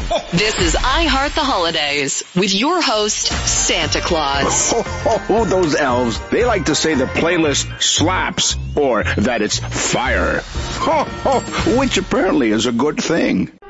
This is I Heart the Holidays with your host, Santa Claus. Those elves, they like to say the playlist slaps or that it's fire. Which apparently is a good thing.